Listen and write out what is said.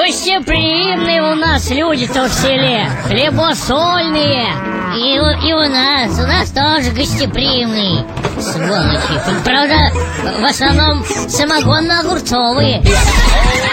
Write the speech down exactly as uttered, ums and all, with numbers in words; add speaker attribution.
Speaker 1: Гостеприимные у нас люди-то в селе, хлебосольные. И, у- и у нас, у нас тоже гостеприимные. Сволочи. Правда, в основном самогонно-огурцовые.